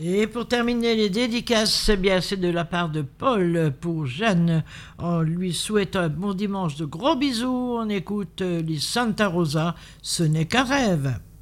Et pour terminer les dédicaces, eh bien c'est de la part de Paul pour Jeanne. On lui souhaite un bon dimanche, de gros bisous. On écoute les Santa Rosa, ce n'est qu'un rêve.